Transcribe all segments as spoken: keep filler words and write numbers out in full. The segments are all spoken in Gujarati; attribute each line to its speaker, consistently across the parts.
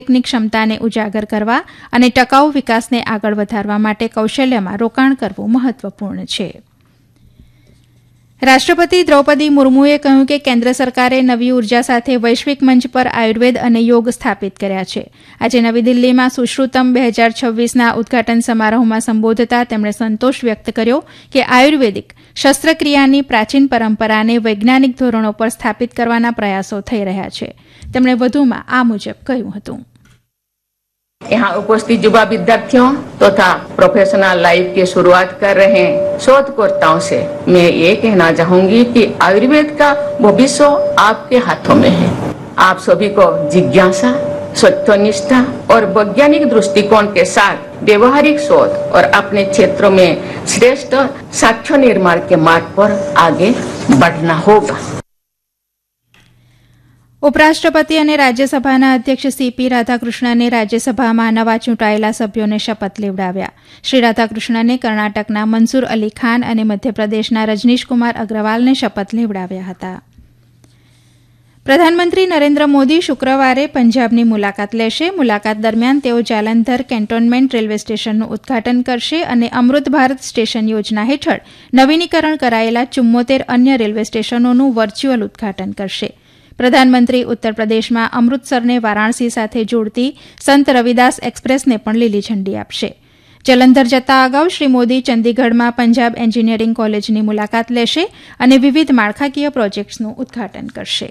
Speaker 1: ની ક્ષમતાને ઉજાગર કરવા અને ટકાઉ વિકાસને આગળ વધારવા માટે કૌશલ્યમાં રોકાણ કરવું મહત્વપૂર્ણ છે. રાષ્ટ્રપતિ દ્રૌપદી મુર્મુએ કહ્યું કે કેન્દ્ર સરકારે નવી ઉર્જા સાથે વૈશ્વિક મંચ પર આયુર્વેદ અને યોગ સ્થાપિત કર્યા છે. આજે નવી દિલ્હીમાં સુશ્રુતમ બે હજાર છવ્વીસના ઉદઘાટન સમારોહમાં સંબોધતા તેમણે સંતોષ વ્યક્ત કર્યો કે આયુર્વેદિક શસ્ત્રક્રિયાની પ્રાચીન પરંપરાને વૈજ્ઞાનિક ધોરણો પર સ્થાપિત કરવાના પ્રયાસો થઈ રહ્યા છે. તેમણે વધુમાં આ મુજબ કહ્યું હતું.
Speaker 2: यहाँ उपस्थित युवा विद्यार्थियों तथा प्रोफेशनल लाइफ की शुरुआत कर रहे शोधकर्ताओं से मैं ये कहना चाहूंगी कि आयुर्वेद का भविष्य आपके हाथों में है. आप सभी को जिज्ञासा, सत्यनिष्ठा और वैज्ञानिक दृष्टिकोण के साथ व्यवहारिक शोध और अपने क्षेत्रों में श्रेष्ठ साक्ष्य निर्माण के मार्ग पर आगे बढ़ना होगा.
Speaker 1: ઉપરાષ્ટ્રપતિ અને રાજ્યસભાના અધ્યક્ષ સીપી રાધાકૃષ્ણને રાજ્યસભામાં નવા ચૂંટાયેલા સભ્યોને શપથ લેવડાવ્યા. શ્રી રાધાકૃષ્ણને કર્ણાટકના મનસુર અલી ખાન અને મધ્યપ્રદેશના રજનીશકુમાર અગ્રવાલને શપથ લેવડાવ્યા હતા. પ્રધાનમંત્રી નરેન્દ્ર મોદી શુક્રવારે પંજાબની મુલાકાત લેશે. મુલાકાત દરમિયાન તેઓ જાલંધર કેન્ટોનમેન્ટ રેલવે સ્ટેશનનું ઉદઘાટન કરશે અને અમૃત ભારત સ્ટેશન યોજના હેઠળ નવીનીકરણ કરાયેલા ચુમ્મોતેર અન્ય રેલવે સ્ટેશનોનું વર્ચ્યુઅલ ઉદઘાટન કરશે. પ્રધાનમંત્રી ઉત્તર પ્રદેશમાં અમૃતસરને વારાણસી સાથે જોડતી સંત રવિદાસ એક્સપ્રેસને પણ લીલી ઝંડી આપશે. જલંધર જતા અગાઉ શ્રી મોદી ચંદીગઢમાં પંજાબ એન્જિનિયરિંગ કોલેજની મુલાકાત લેશે અને વિવિધ માળખાકીય પ્રોજેક્ટ્સનું ઉદઘાટન કરશે.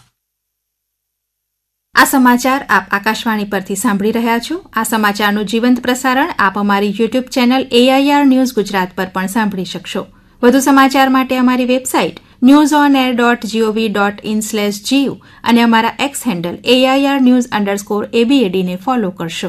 Speaker 1: આ સમાચાર આપ આકાશવાણી પરથી સાંભળી રહ્યા છો. આ સમાચારનું જીવંત પ્રસારણ આપ અમારી YouTube channel AIR news Gujarat પર પણ સાંભળી શકશો. વધુ સમાચાર માટે અમારી website news on air dot GOV dot in slash GU અને અમારા x handle AIR news underscore એબીએડીને follow કરશો.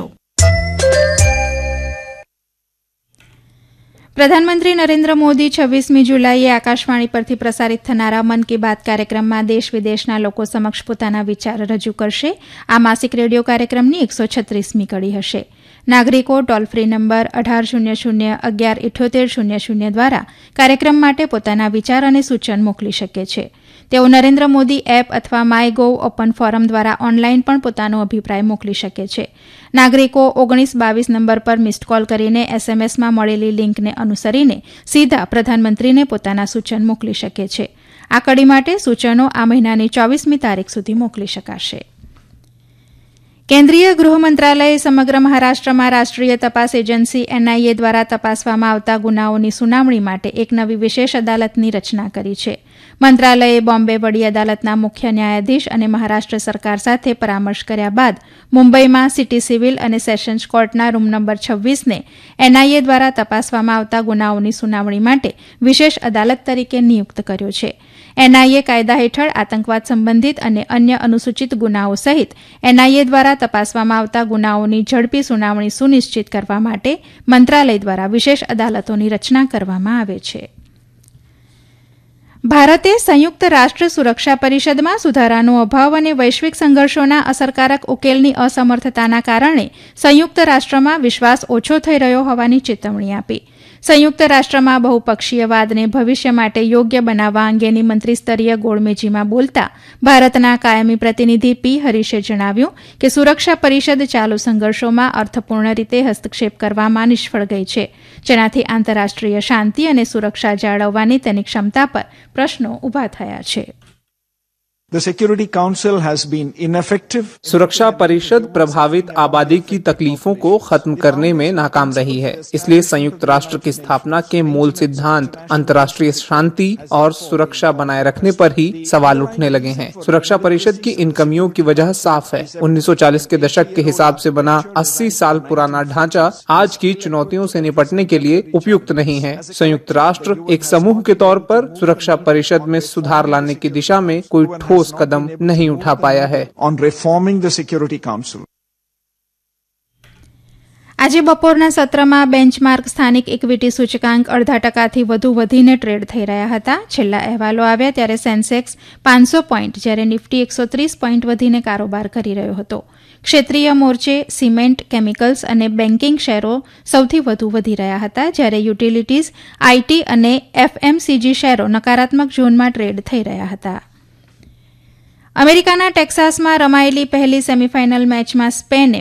Speaker 1: પ્રધાનમંત્રી નરેન્દ્ર મોદી છવ્વીસમી જુલાઈએ આકાશવાણી પરથી પ્રસારિત થનારા મન કી બાત કાર્યક્રમમાં દેશ વિદેશના લોકો સમક્ષ પોતાના વિચાર રજૂ કરશે. આ માસિક રેડિયો કાર્યક્રમની એકસો છત્રીસમી કડી હશે. નાગરિકો ટોલ ફ્રી નંબર અઢાર શૂન્ય શૂન્ય અગિયાર ઇઠ્યોતેર શૂન્ય શૂન્ય દ્વારા કાર્યક્રમ માટે પોતાના વિચાર અને સૂચન મોકલી શકે છે. તેઓ નરેન્દ્ર મોદી એપ અથવા માય ગોવ ઓપન ફોરમ દ્વારા ઓનલાઈન પણ પોતાનો અભિપ્રાય મોકલી શકે છે. નાગરિકો ઓગણીસ બાવીસ નંબર પર મિસ્ડ કોલ કરીને એસએમએસમાં મળેલી લિંકને અનુસરીને સીધા પ્રધાનમંત્રીને પોતાના સૂચન મોકલી શકે છે. આ કડી માટે સૂચનો આ મહિનાની ચોવીસમી તારીખ સુધી મોકલી શકાશે. કેન્દ્રીય ગૃહ મંત્રાલયે સમગ્ર મહારાષ્ટ્રમાં રાષ્ટ્રીય તપાસ એજન્સી એનઆઈએ દ્વારા તપાસવામાં આવતા ગુનાઓની સુનાવણી માટે એક નવી વિશેષ અદાલતની રચના કરી છે. મંત્રાલયે બોમ્બે વડી અદાલતના મુખ્ય ન્યાયાધીશ અને મહારાષ્ટ્ર સરકાર સાથે પરામર્શ કર્યા બાદ મુંબઈમાં સિટી સિવિલ અને સેશન્સ કોર્ટના રૂમ નંબર છવ્વીસને એનઆઈએ દ્વારા તપાસવામાં આવતા ગુનાઓની સુનાવણી માટે વિશેષ અદાલત તરીકે નિયુક્ત કર્યો છે. એનઆઈએ કાયદા હેઠળ આતંકવાદ સંબંધિત અને અન્ય અનુસૂચિત ગુનાઓ સહિત એનઆઈએ દ્વારા તપાસવામાં આવતા ગુનાઓની ઝડપી સુનાવણી સુનિશ્ચિત કરવા માટે મંત્રાલય દ્વારા વિશેષ અદાલતોની રચના કરવામાં આવે છે. ભારતે સંયુક્ત રાષ્ટ્ર સુરક્ષા પરિષદમાં સુધારાનો અભાવ અને વૈશ્વિક સંઘર્ષોના અસરકારક ઉકેલની અસમર્થતાના કારણે સંયુક્ત રાષ્ટ્રમાં વિશ્વાસ ઓછો થઈ રહ્યો હોવાની ચેતવણી આપી. સંયુક્ત રાષ્ટ્રમાં બહુપક્ષીયવાદને ભવિષ્ય માટે યોગ્ય બનાવવા અંગેની મંત્રીસ્તરીય ગોળમેજીમાં બોલતા ભારતના કાયમી પ્રતિનિધિ પી હરીશે જણાવ્યું કે સુરક્ષા પરિષદ ચાલુ સંઘર્ષોમાં અર્થપૂર્ણ રીતે હસ્તક્ષેપ કરવામાં નિષ્ફળ ગઈ છે, જેનાથી આંતરરાષ્ટ્રીય શાંતિ અને સુરક્ષા જાળવવાની તેની ક્ષમતા પર પ્રશ્નો ઉભા થયા છે.
Speaker 3: The Security Council has been ineffective.
Speaker 4: सुरक्षा परिषद प्रभावित आबादी की तकलीफों को खत्म करने में नाकाम रही है. इसलिए संयुक्त राष्ट्र की स्थापना के मूल सिद्धांत अंतर्राष्ट्रीय शांति और सुरक्षा बनाए रखने पर ही सवाल उठने लगे हैं. सुरक्षा परिषद की इन कमियों की वजह साफ है. उन्नीस सौ चालीस के दशक के हिसाब से बना अस्सी साल पुराना ढांचा आज की चुनौतियों से निपटने के लिए उपयुक्त नहीं है. संयुक्त राष्ट्र एक समूह के तौर पर सुरक्षा परिषद में सुधार लाने की दिशा में कोई ठोस कदम नहीं उठा पाया है.
Speaker 3: On reforming the Security Council.
Speaker 1: આજે બપોરના સત્રમાં બેન્ચમાર્ક સ્થાનિક ઇક્વિટી સૂચકાંક અડધા ટકાથી વધુ વધીને ટ્રેડ થઈ રહ્યા હતા. છેલ્લા અહેવાલો આવ્યા ત્યારે સેન્સેક્સ પાંચસો પોઈન્ટ જ્યારે નિફ્ટી એકસો ત્રીસ પોઈન્ટ વધીને કારોબાર કરી રહ્યો હતો. ક્ષેત્રીય મોરચે સિમેન્ટ, કેમિકલ્સ અને બેન્કિંગ શેરો સૌથી વધુ વધી રહ્યા હતા, જ્યારે યુટિલિટીઝ, આઈટી અને એફએમસીજી શેરો નકારાત્મક ઝોનમાં ટ્રેડ થઈ રહ્યા હતા. અમેરિકાના ટેક્સાસમાં રમાયેલી પહેલી સેમીફાઇનલ મેચમાં સ્પેને